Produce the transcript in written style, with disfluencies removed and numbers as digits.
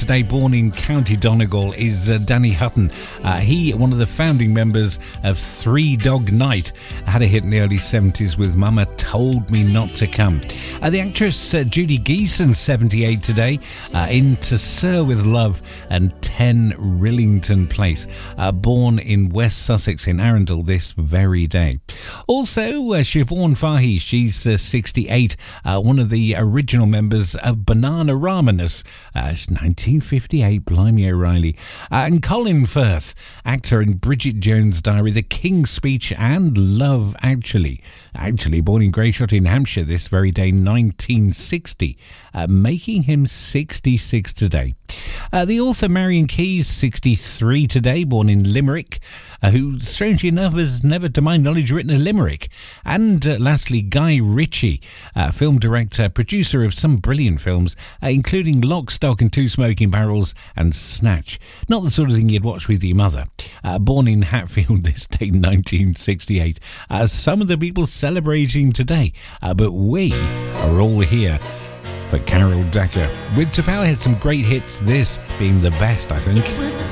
today, born in County Donegal, is Danny Hutton. He, one of the founding members of Three Dog Night, had a hit in the early 70s with Mama Told Me Not to Come. The actress Judy Geeson, 78 today, into Sir with Love and 10 Rillington Place, born in West Sussex in Arundel this very day. Also, Siobhan Fahy, she's 68, one of the original members of Banana Ramanas, 1958, blimey O'Reilly. And Colin Firth, actor in Bridget Jones' Diary, The King's Speech and Love Actually. Actually born in Greyshot in Hampshire this very day, 1960, making him 66 today. The author Marion Keyes, 63 today, born in Limerick, who, strangely enough, has never, to my knowledge, written a limerick. And lastly, Guy Ritchie, film director, producer of some brilliant films, including Lock, Stock and Two Smoking Barrels and Snatch. Not the sort of thing you'd watch with your mother. Born in Hatfield this day, 1968. Some of the people celebrating today, but we are all here for Carol Decker. With To Powerhead, some great hits, this being the best, I think.